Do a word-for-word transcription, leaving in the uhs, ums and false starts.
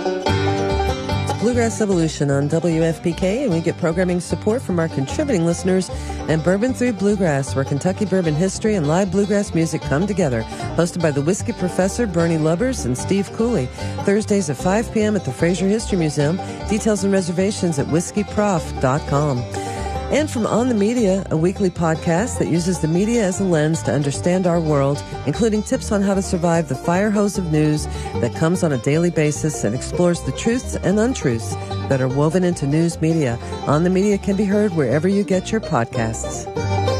Bluegrass Evolution on W F P K, and we get programming support from our contributing listeners and Bourbon three Bluegrass, where Kentucky bourbon history and live bluegrass music come together. Hosted by the Whiskey Professor Bernie Lubbers and Steve Cooley. Thursdays at five p.m. at the Fraser History Museum. Details and reservations at whiskey prof dot com. And from On the Media, a weekly podcast that uses the media as a lens to understand our world, including tips on how to survive the fire hose of news that comes on a daily basis and explores the truths and untruths that are woven into news media. On the Media can be heard wherever you get your podcasts.